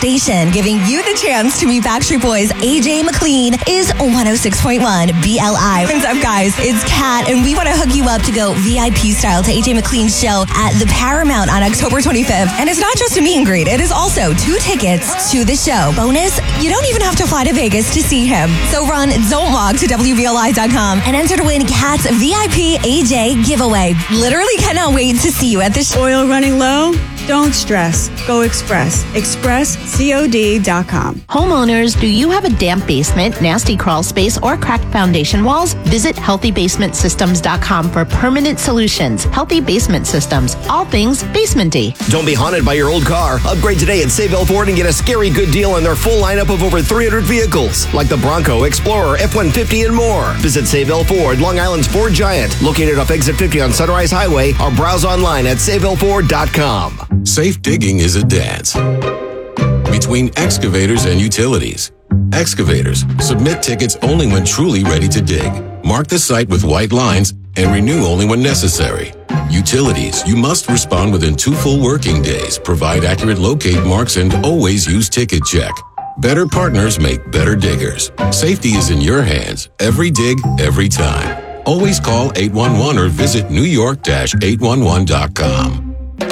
station giving you the chance to meet Backstreet Boys' AJ McLean is 106.1 BLI. What's up, guys? It's Kat, and we want to hook you up to go VIP style to AJ McLean's show at the Paramount on October 25th. And it's not just a meet and greet. It is also 2 tickets to the show. Bonus, you don't even have to fly to Vegas to see him. So run, don't walk to WBLI.com and enter to win Kat's VIP AJ giveaway. Literally cannot wait to see you at the show. Oil running low? Don't stress. Go Express. ExpressCOD.com. Homeowners, do you have a damp basement, nasty crawl space, or cracked foundation walls? Visit HealthyBasementSystems.com for permanent solutions. Healthy Basement Systems. All things basement-y. Don't be haunted by your old car. Upgrade today at Sayville Ford and get a scary good deal on their full lineup of over 300 vehicles, like the Bronco, Explorer, F-150, and more. Visit Sayville Ford, Long Island's Ford Giant, located off Exit 50 on Sunrise Highway, or browse online at SayvilleFord.com. Safe digging is a dance between excavators and utilities. Excavators submit tickets only when truly ready to dig. Mark the site with white lines and renew only when necessary. Utilities, you must respond within 2 full working days, provide accurate locate marks, and always use Ticket Check. Better partners make better diggers. Safety is in your hands. Every dig, every time. Always call 811 or visit newyork-811.com.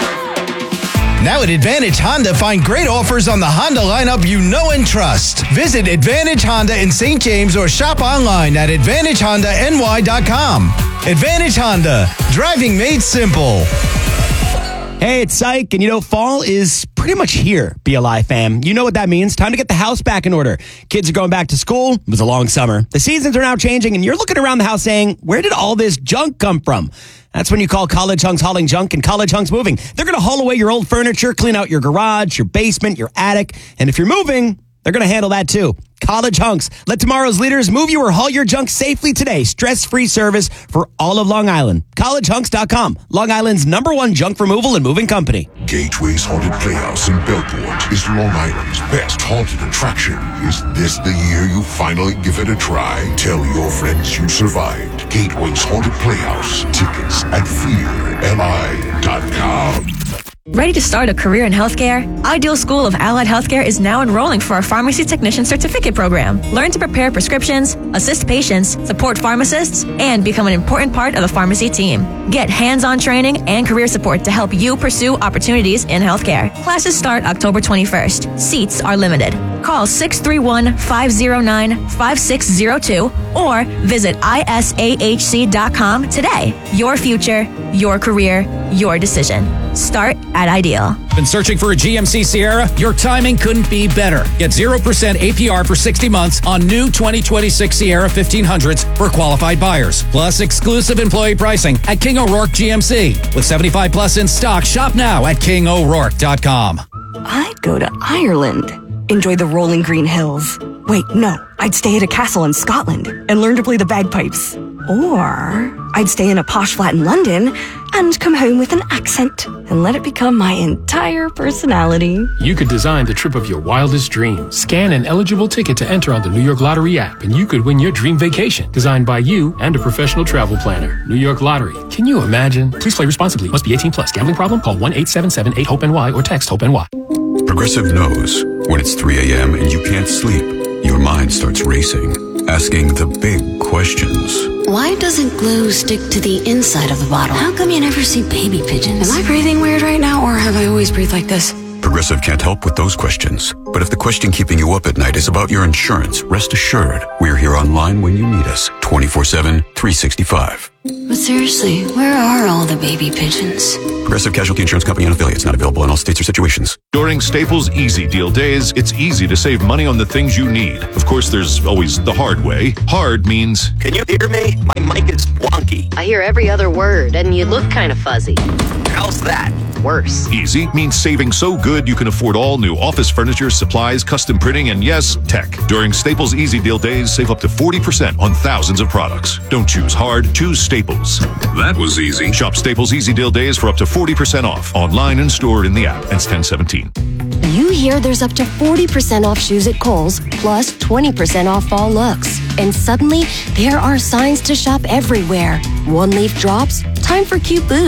Now at Advantage Honda, find great offers on the Honda lineup you know and trust. Visit Advantage Honda in St. James or shop online at AdvantageHondaNY.com. Advantage Honda, driving made simple. Hey, it's Syke, and fall is pretty much here, BLI fam. You know what that means. Time to get the house back in order. Kids are going back to school. It was a long summer. The seasons are now changing, and you're looking around the house saying, where did all this junk come from? That's when you call College Hunks Hauling Junk and College Hunks Moving. They're going to haul away your old furniture, clean out your garage, your basement, your attic, and if you're moving, they're going to handle that too. College Hunks. Let tomorrow's leaders move you or haul your junk safely today. Stress-free service for all of Long Island. CollegeHunks.com. Long Island's #1 junk removal and moving company. Gateway's Haunted Playhouse in Bellport is Long Island's best haunted attraction. Is this the year you finally give it a try? Tell your friends you survived. Gateway's Haunted Playhouse. Tickets at fearli.com. Ready to start a career in healthcare? Ideal School of Allied Healthcare is now enrolling for our Pharmacy Technician Certificate program. Learn to prepare prescriptions, assist patients, support pharmacists, and become an important part of the pharmacy team. Get hands-on training and career support to help you pursue opportunities in healthcare. Classes start October 21st. Seats are limited. Call 631-509-5602 or visit isahc.com today. Your future, your career, your decision. Start at Ideal. Been searching for a GMC Sierra? Your timing couldn't be better. Get 0% APR for 60 months on new 2026 Sierra 1500s for qualified buyers. Plus exclusive employee pricing at King O'Rourke GMC. With 75 plus in stock, shop now at kingo'rourke.com. I'd go to Ireland. Enjoy the rolling green hills. Wait, no. I'd stay at a castle in Scotland and learn to play the bagpipes. Or I'd stay in a posh flat in London and come home with an accent and let it become my entire personality. You could design the trip of your wildest dreams. Scan an eligible ticket to enter on the New York Lottery app, and you could win your dream vacation, designed by you and a professional travel planner. New York Lottery. Can you imagine? Please play responsibly. Must be 18 plus. Gambling problem? Call 1-877-8-HOPE-NY or text HOPE-NY. Progressive knows when it's 3 a.m. and you can't sleep, your mind starts racing, asking the big questions. Why doesn't glue stick to the inside of the bottle? How come you never see baby pigeons? Am I breathing weird right now, or have I always breathed like this? Progressive can't help with those questions. But if the question keeping you up at night is about your insurance, rest assured, we're here online when you need us, 24/7, 365. But seriously, where are all the baby pigeons? Progressive Casualty Insurance Company and affiliates, not available in all states or situations. During Staples Easy Deal Days, it's easy to save money on the things you need. Of course, there's always the hard way. Hard means... Can you hear me? My mic is wonky. I hear every other word, and you look kind of fuzzy. How's that? Worse. Easy means saving so good you can afford all new office furniture, supplies, custom printing, and yes, tech. During Staples Easy Deal Days, save up to 40% on thousands of products. Don't choose hard, choose Staples. That was easy. Shop Staples Easy Deal Days for up to 40% off. Online and stored in the app. Ends 10/17. You hear there's up to 40% off shoes at Kohl's, plus 20% off fall looks. And suddenly, there are signs to shop everywhere. One leaf drops, time for cute boots.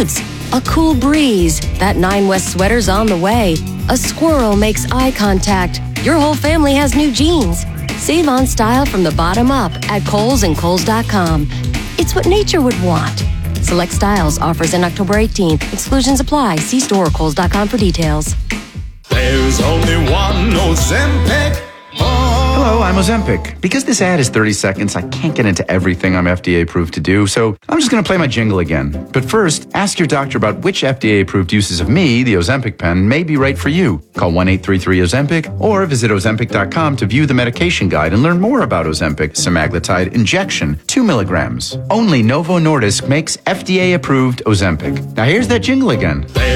A cool breeze. That 9 West sweater's on the way. A squirrel makes eye contact. Your whole family has new jeans. Save on style from the bottom up at Kohl's and Kohl's.com. It's what nature would want. Select styles. Offers in October 18th. Exclusions apply. See store or Kohl's.com for details. There's only one Ozempic. Hello, I'm Ozempic. Because this ad is 30 seconds, I can't get into everything I'm FDA approved to do, so I'm just going to play my jingle again. But first, ask your doctor about which FDA approved uses of me, the Ozempic pen, may be right for you. Call 1-833-OZEMPIC or visit Ozempic.com to view the medication guide and learn more about Ozempic semaglutide injection, 2 milligrams. Only Novo Nordisk makes FDA approved Ozempic. Now here's that jingle again.